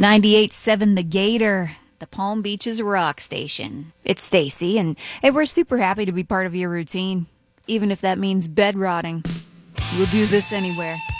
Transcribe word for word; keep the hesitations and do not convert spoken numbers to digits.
ninety-eight point seven The Gator, the Palm Beaches rock station. It's Stacy, and hey, we're super happy to be part of your routine, even if that means bed rotting. We'll do this anywhere.